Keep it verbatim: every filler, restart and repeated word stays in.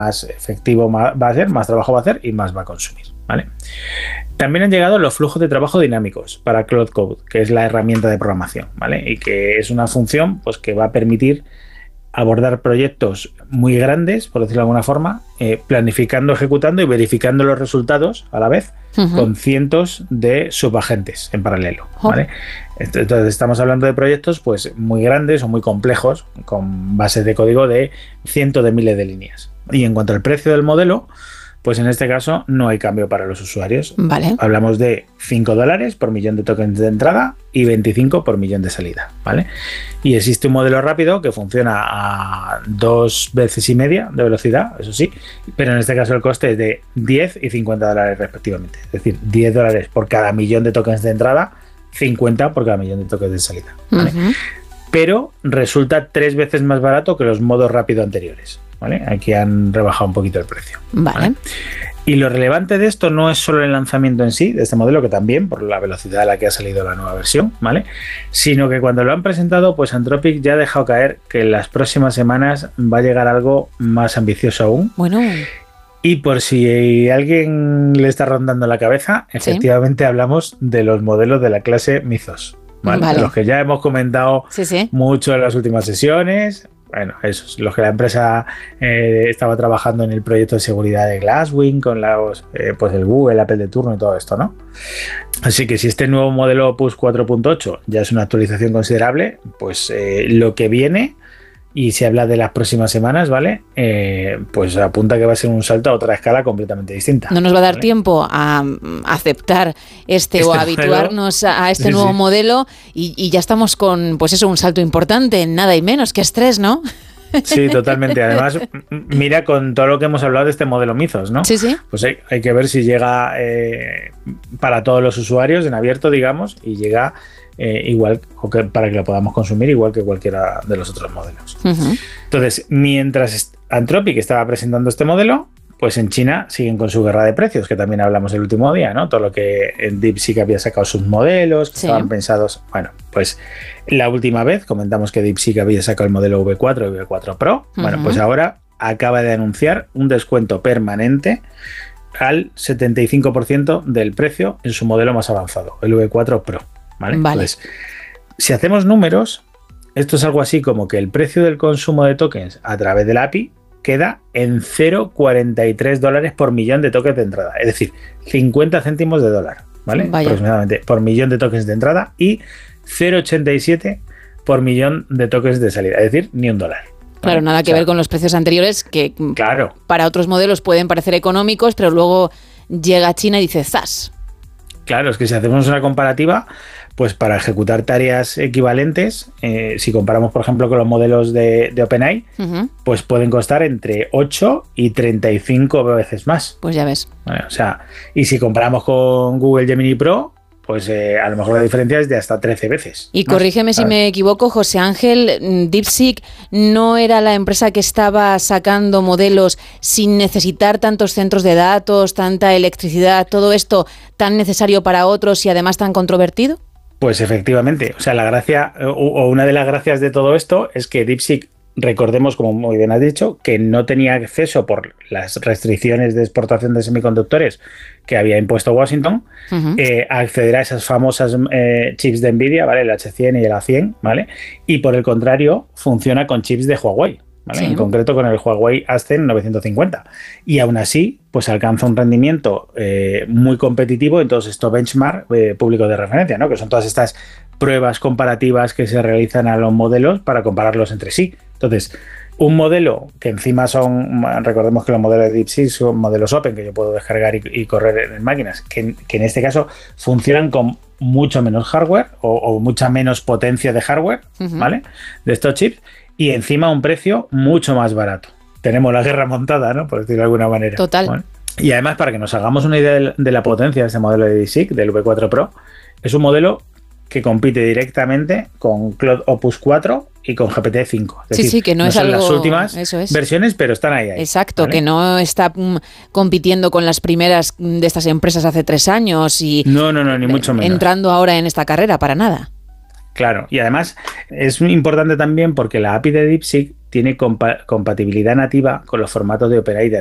más efectivo va a ser, más trabajo va a hacer y más va a consumir, ¿vale? También han llegado los flujos de trabajo dinámicos para Cloud Code, que es la herramienta de programación, ¿vale? Y que es una función pues, que va a permitir abordar proyectos muy grandes, por decirlo de alguna forma, eh, planificando, ejecutando y verificando los resultados a la vez, uh-huh, con cientos de subagentes en paralelo, ¿vale? Uh-huh. Entonces estamos hablando de proyectos pues muy grandes o muy complejos, con bases de código de cientos de miles de líneas. Y en cuanto al precio del modelo, pues en este caso no hay cambio para los usuarios. Vale. Hablamos de cinco dólares por millón de tokens de entrada y veinticinco por millón de salida, ¿vale? Y existe un modelo rápido que funciona a dos veces y media de velocidad, eso sí, pero en este caso el coste es de diez y cincuenta dólares respectivamente. Es decir, diez dólares por cada millón de tokens de entrada, cincuenta por cada millón de tokens de salida, ¿vale? Uh-huh. Pero resulta tres veces más barato que los modos rápido anteriores, ¿vale? Aquí han rebajado un poquito el precio. Vale. ¿vale? Y lo relevante de esto no es solo el lanzamiento en sí, de este modelo, que también, por la velocidad a la que ha salido la nueva versión, ¿vale? Sino que cuando lo han presentado, pues Anthropic ya ha dejado caer que en las próximas semanas va a llegar algo más ambicioso aún. Bueno. Y por si alguien le está rondando la cabeza, efectivamente, ¿sí?, hablamos de los modelos de la clase Mythos, ¿vale? Vale. De los que ya hemos comentado sí, sí. mucho en las últimas sesiones. Bueno, esos, los que la empresa eh, estaba trabajando en el proyecto de seguridad de Glasswing con los, eh, pues el Google, Apple de turno y todo esto, ¿no? Así que si este nuevo modelo Opus cuatro punto ocho ya es una actualización considerable, pues eh, lo que viene, y se habla de las próximas semanas, ¿vale? Eh, pues apunta que va a ser un salto a otra escala completamente distinta. No nos va a dar, ¿vale?, tiempo a aceptar este, este o a habituarnos modelo, a este sí, nuevo sí. modelo y, y ya estamos con, pues eso, un salto importante, nada y menos que estrés, ¿no? Sí, totalmente. Además, mira con todo lo que hemos hablado de este modelo Mythos, ¿no? Sí, sí. Pues hay, hay que ver si llega eh, para todos los usuarios en abierto, digamos, y llega eh, igual, o que, para que lo podamos consumir igual que cualquiera de los otros modelos. Uh-huh. Entonces, mientras Anthropic estaba presentando este modelo, pues en China siguen con su guerra de precios, que también hablamos el último día, ¿no? Todo lo que en DeepSeek había sacado sus modelos, que sí. estaban pensados. Bueno, pues la última vez comentamos que DeepSeek había sacado el modelo V cuatro y V cuatro Pro. Uh-huh. Bueno, pues ahora acaba de anunciar un descuento permanente al setenta y cinco por ciento del precio en su modelo más avanzado, el V cuatro Pro. ¿Vale? Vale. Entonces, si hacemos números, esto es algo así como que el precio del consumo de tokens a través de la A P I queda en cero coma cuarenta y tres dólares por millón de tokens de entrada, es decir, cincuenta céntimos de dólar, ¿vale? Vaya. Aproximadamente por millón de tokens de entrada y cero coma ochenta y siete por millón de tokens de salida, es decir, ni un dólar. Claro, ¿vale? Nada que o sea, ver con los precios anteriores que claro. para otros modelos pueden parecer económicos, pero luego llega China y dice ¡zas! Claro, es que si hacemos una comparativa, pues para ejecutar tareas equivalentes, eh, si comparamos, por ejemplo, con los modelos de, de OpenAI, uh-huh. pues pueden costar entre ocho y treinta y cinco veces más. Pues ya ves. Vale, o sea, y si comparamos con Google Gemini Pro, pues eh, a lo mejor la diferencia es de hasta trece veces. Y corrígeme más. si me equivoco, José Ángel, DeepSeek no era la empresa que estaba sacando modelos sin necesitar tantos centros de datos, tanta electricidad, todo esto tan necesario para otros y además tan controvertido. Pues efectivamente, o sea, la gracia o, o una de las gracias de todo esto es que DeepSeek, recordemos, como muy bien has dicho, que no tenía acceso por las restricciones de exportación de semiconductores que había impuesto Washington, uh-huh. eh, a acceder a esas famosas eh, chips de Nvidia, ¿vale? El H cien y el A cien, ¿vale? Y por el contrario, funciona con chips de Huawei, ¿vale? Sí. En concreto con el Huawei Ascend novecientos cincuenta. Y aún así, pues alcanza un rendimiento eh, muy competitivo en todos estos benchmark eh, públicos de referencia, ¿no? Que son todas estas pruebas comparativas que se realizan a los modelos para compararlos entre sí. Entonces, un modelo que encima son, recordemos que los modelos de DeepSeek son modelos open que yo puedo descargar y, y correr en máquinas, que, que en este caso funcionan con mucho menos hardware o, o mucha menos potencia de hardware, uh-huh. ¿vale? De estos chips, y encima un precio mucho más barato. Tenemos la guerra montada, ¿no? Por decirlo de alguna manera. Total. ¿Vale? Y además, para que nos hagamos una idea de, de la potencia de este modelo de DeepSeek, del V cuatro Pro, es un modelo que compite directamente con Claude Opus cuatro y con G P T cinco. Es sí, decir, sí, que no, no es son algo, las últimas eso es. versiones, pero están ahí. ahí Exacto, ¿vale? Que no está um, compitiendo con las primeras de estas empresas hace tres años y no, no, no, ni mucho menos. Entrando ahora en esta carrera, para nada. Claro, y además es muy importante también porque la A P I de DeepSeek tiene compa compatibilidad nativa con los formatos de OpenAI de